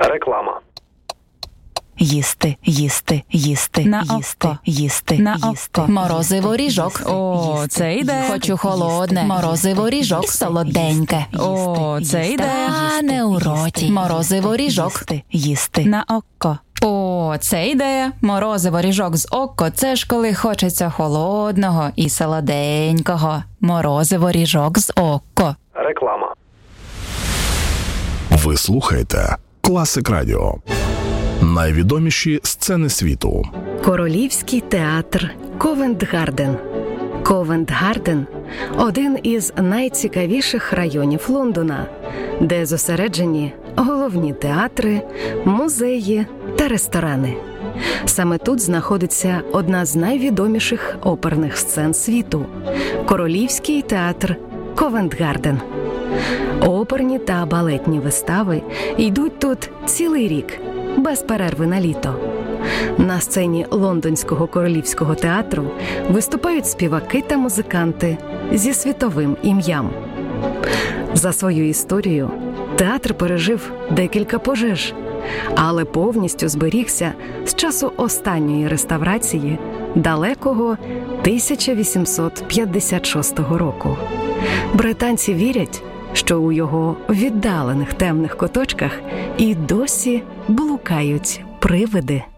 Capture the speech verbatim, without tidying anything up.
Реклама. Їсти, їсти, їсти, На їсти, око. їсти, На їсти. око. Морозиво ріжок. О, їсти, це йде. їсти, Хочу холодне. їсти, Морозиво ріжок. їсти, Солоденьке. їсти, О, їсти, це йде. Та не у роті. Морозиво ріжок. Їсти, їсти. На око. О, це ідея. Морозиво ріжок з око. Це ж коли хочеться холодного і солоденького. Морозиво ріжок з око. Реклама. Ви слухаєте Класик Радіо. Найвідоміші сцени світу. Королівський театр Ковент-Гарден. Ковент-Гарден – один із найцікавіших районів Лондона, де зосереджені головні театри, музеї та ресторани. Саме тут знаходиться одна з найвідоміших оперних сцен світу – Королівський театр Ковент-Гарден. Оперні та балетні вистави йдуть тут цілий рік, без перерви на літо. На сцені Лондонського королівського театру виступають співаки та музиканти зі світовим ім'ям. За свою історію театр пережив декілька пожеж, але повністю зберігся з часу останньої реставрації далекого тисяча вісімсот п'ятдесят шостого року. Британці вірять, що у його віддалених темних куточках і досі блукають привиди.